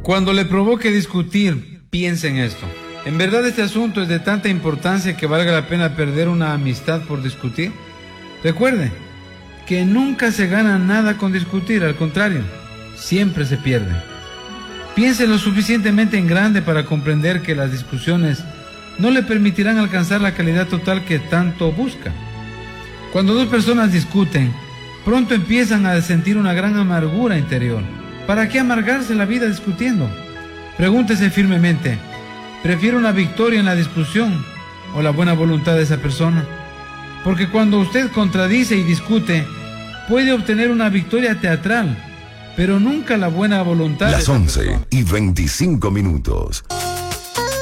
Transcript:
Cuando le provoque discutir, piense en esto. ¿En verdad este asunto es de tanta importancia que valga la pena perder una amistad por discutir? Recuerde que nunca se gana nada con discutir, al contrario, siempre se pierde. Piense lo suficientemente en grande para comprender que las discusiones no le permitirán alcanzar la calidad total que tanto busca. Cuando dos personas discuten, pronto empiezan a sentir una gran amargura interior. ¿Para qué amargarse la vida discutiendo? Pregúntese firmemente, ¿prefiere una victoria en la discusión o la buena voluntad de esa persona? Porque cuando usted contradice y discute, puede obtener una victoria teatral, pero nunca la buena voluntad. Las 11:25.